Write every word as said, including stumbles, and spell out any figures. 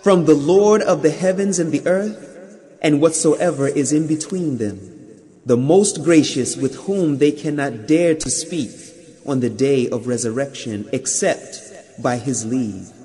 from the Lord of the heavens and the earth, and whatsoever is in between them, the most gracious, with whom they cannot dare to speak on the day of resurrection except by his leave.